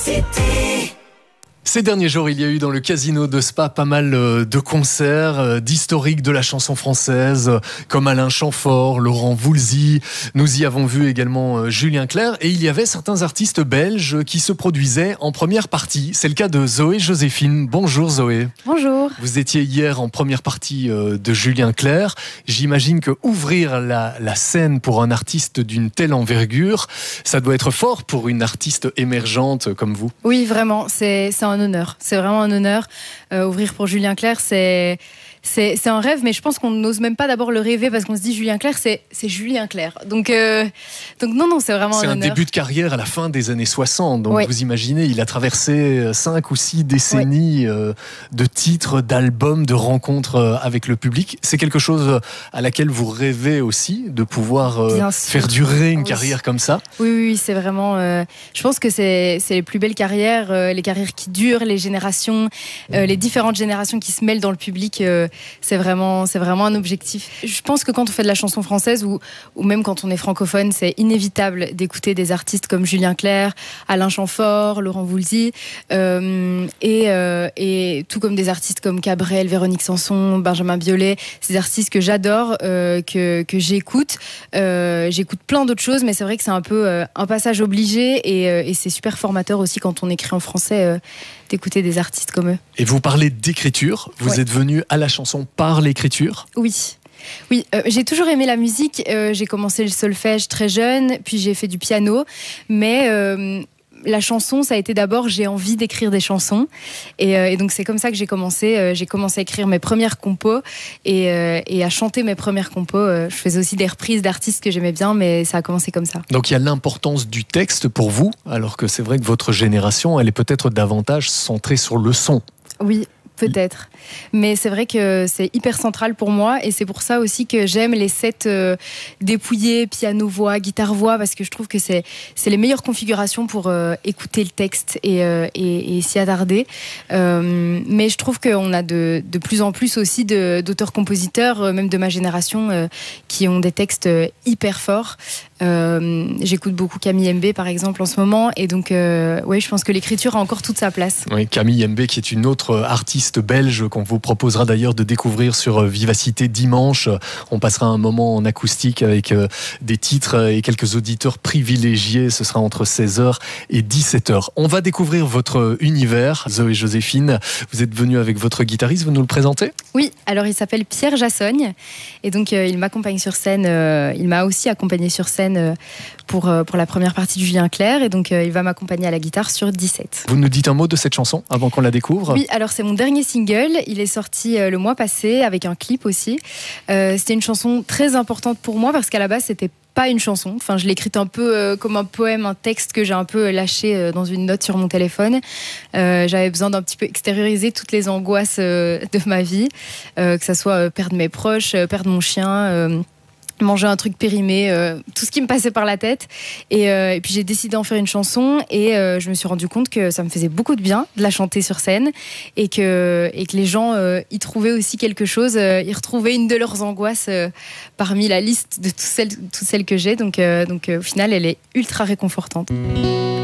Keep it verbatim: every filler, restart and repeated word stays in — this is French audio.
City. Ces derniers jours, il y a eu dans le Casino de Spa pas mal de concerts, d'historiques de la chanson française, comme Alain Chamfort, Laurent Voulzy. Nous y avons vu également Julien Clerc. Et il y avait certains artistes belges qui se produisaient en première partie. C'est le cas de Zoé Joséphine. Bonjour Zoé. Bonjour. Vous étiez hier en première partie de Julien Clerc. J'imagine que ouvrir la, la scène pour un artiste d'une telle envergure, ça doit être fort pour une artiste émergente comme vous. Oui, vraiment, c'est, c'est un honneur. C'est vraiment un honneur. Euh, ouvrir pour Julien Clerc, c'est, c'est, c'est un rêve, mais je pense qu'on n'ose même pas d'abord le rêver parce qu'on se dit Julien Clerc, c'est, c'est Julien Clerc. Donc, euh, donc non, non, c'est vraiment c'est un un honneur. début de carrière à la fin des années soixante. Donc Oui. vous imaginez, il a traversé cinq ou six décennies oui. euh, de titres, d'albums, de rencontres avec le public. C'est quelque chose à laquelle vous rêvez aussi, de pouvoir euh, faire durer une oui. carrière comme ça? Oui, oui, oui, c'est vraiment... Euh, je pense que c'est, c'est les plus belles carrières, euh, les carrières qui durent, les générations, euh, les différentes générations qui se mêlent dans le public. Euh, c'est vraiment, c'est vraiment un objectif. Je pense que quand on fait de la chanson française ou, ou même quand on est francophone, c'est inévitable d'écouter des artistes comme Julien Clerc, Alain Chamfort, Laurent Voulzy, euh, et, euh, et tout comme des artistes comme Cabrel, Véronique Sanson, Benjamin Biolay. C'est des artistes que j'adore, euh, que, que j'écoute. Euh, j'écoute plein d'autres choses, mais c'est vrai que c'est un peu euh, un passage obligé et, euh, et c'est super formateur aussi quand on écrit en français. Euh, d'écouter des artistes comme eux. Et vous parlez d'écriture, vous ouais. êtes venu à la chanson par l'écriture? Oui. Oui, euh, j'ai toujours aimé la musique, euh, j'ai commencé le solfège très jeune, puis j'ai fait du piano, mais... Euh, la chanson, ça a été d'abord, j'ai envie d'écrire des chansons. Et, euh, et donc, c'est comme ça que j'ai commencé. Euh, j'ai commencé à écrire mes premières compos et, euh, et à chanter mes premières compos. Euh, je faisais aussi des reprises d'artistes que j'aimais bien, mais ça a commencé comme ça. Donc, il y a l'importance du texte pour vous, alors que c'est vrai que votre génération, elle est peut-être davantage centrée sur le son. Oui. Peut-être, mais c'est vrai que c'est hyper central pour moi et c'est pour ça aussi que j'aime les sets euh, dépouillés, piano-voix, guitare-voix, parce que je trouve que c'est, c'est les meilleures configurations pour euh, écouter le texte et, euh, et, et s'y attarder. Euh, mais je trouve qu'on a de, de plus en plus aussi de, d'auteurs-compositeurs, euh, même de ma génération, euh, qui ont des textes hyper forts. Euh, j'écoute beaucoup Camille M B par exemple en ce moment et donc euh, ouais, je pense que l'écriture a encore toute sa place. Oui, Camille M B qui est une autre artiste belge qu'on vous proposera d'ailleurs de découvrir sur Vivacité dimanche. On passera un moment en acoustique avec des titres et quelques auditeurs privilégiés. Ce sera entre seize heures et dix-sept heures. On va découvrir votre univers, Zoé Joséphine. Vous êtes venue avec votre guitariste, vous nous le présentez? Oui, alors il s'appelle Pierre Jassogne et donc euh, il m'accompagne sur scène. Euh, il m'a aussi accompagné sur scène pour, pour la première partie du Julien Clerc et donc euh, il va m'accompagner à la guitare sur dix-sept. Vous nous dites un mot de cette chanson avant qu'on la découvre? Oui, alors c'est mon dernier single, il est sorti euh, le mois passé avec un clip aussi. Euh, c'était une chanson très importante pour moi parce qu'à la base c'était pas une chanson, enfin je l'ai écrite un peu euh, comme un poème, un texte que j'ai un peu lâché euh, dans une note sur mon téléphone. Euh, j'avais besoin d'un petit peu extérioriser toutes les angoisses euh, de ma vie, euh, que ça soit euh, perdre mes proches, euh, perdre mon chien, euh, manger un truc périmé, euh, tout ce qui me passait par la tête et, euh, et puis j'ai décidé d'en faire une chanson et euh, je me suis rendu compte que ça me faisait beaucoup de bien de la chanter sur scène et que, et que les gens euh, y trouvaient aussi quelque chose, euh, y retrouvaient une de leurs angoisses euh, parmi la liste de toutes celles, toutes celles que j'ai donc, euh, donc euh, au final elle est ultra réconfortante.